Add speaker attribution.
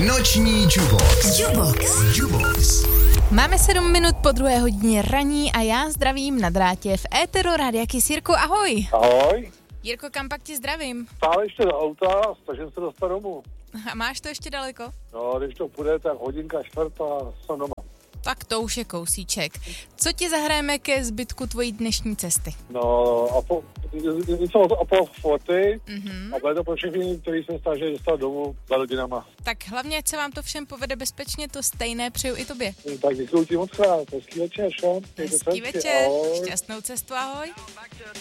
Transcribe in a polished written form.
Speaker 1: Noční Jubox.
Speaker 2: Máme 7 minut po 2 hodině raní a já zdravím na drátě v éteru Rádia Kiss. Jirko, ahoj.
Speaker 3: Ahoj.
Speaker 2: Jirko, kam pak ti zdravím?
Speaker 3: Stále ještě do auta a snažím se dostat domů.
Speaker 2: A máš to ještě daleko?
Speaker 3: No, když to půjde, tak hodinka čtvrt a jsem doma.
Speaker 2: Tak to už je kousíček. Co ti zahrajeme ke zbytku tvojí dnešní cesty?
Speaker 3: No, Apollo 40 a bude to pro všechny, kteří se snaží dostat domů za rodinama.
Speaker 2: Tak hlavně, ať se vám to všem povede bezpečně, to stejné přeju i tobě.
Speaker 3: Tak děkuji ti moc krát, hezký večer všem.
Speaker 2: Hezký večer, šťastnou cestu, ahoj.